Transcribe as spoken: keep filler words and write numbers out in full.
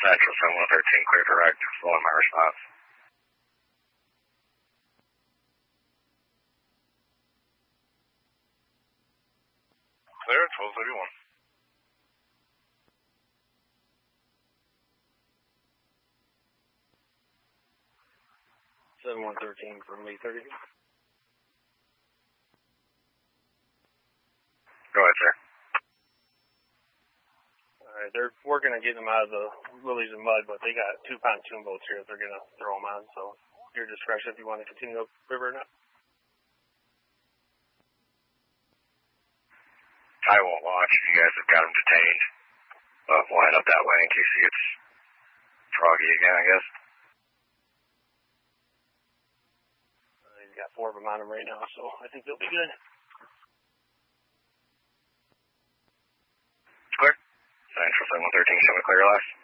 Central seven one thirteen, clear direct, following my response. Clear, twelve thirty-one. seven one thirteen from eight thirty. Go ahead, sir. Alright, they're working on getting them out of the lilies and mud, but they got two pontoon boats here that they're going to throw them on, so your discretion if you want to continue up river or not. I won't launch if you guys have got them detained. But we'll head up that way in case he gets froggy again, I guess. Uh, he's got four of them on him right now, so I think they'll be good. Clear. Central seven one thirteen, show me clear your last.